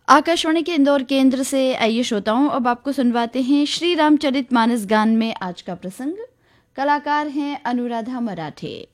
आकाशवाणी के इंदौर केंद्र से आइए श्रोताओं, अब आपको सुनवाते हैं श्री रामचरितमानस गान में आज का प्रसंग। कलाकार हैं अनुराधा मराठे।